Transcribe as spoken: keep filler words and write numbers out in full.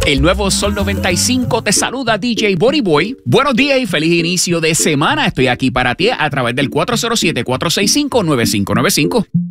El nuevo Sol noventa y cinco te saluda D J Body Boy. Buenos días y feliz inicio de semana. Estoy aquí para ti a través del cuatro cero siete, cuatro seis cinco, nueve cinco nueve cinco.